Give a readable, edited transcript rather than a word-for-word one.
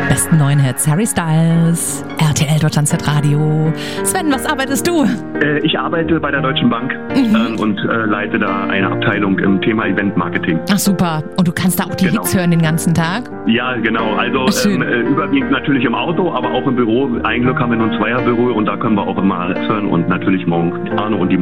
besten neuen Hits. Harry Styles, RTL Deutschland Radio. Sven, was arbeitest du? Ich arbeite bei der Deutschen Bank und leite da eine Abteilung im Thema Event-Marketing. Ach super. Und du kannst da auch die Hits hören den ganzen Tag? Ja, genau. Also überwiegend natürlich im Auto, aber auch im Büro. Ein Glück haben wir nur ein Zweierbüro und da können wir auch immer hören und natürlich morgen Arno und die